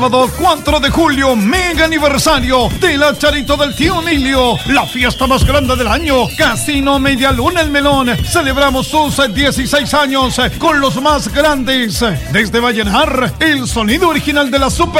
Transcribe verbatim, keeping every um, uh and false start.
Sábado cuatro de julio, mega aniversario de la Charito del Tío Emilio, la fiesta más grande del año. Casino Media Luna El Melón. Celebramos sus dieciséis años con los más grandes. Desde Vallenar, el sonido original de la Super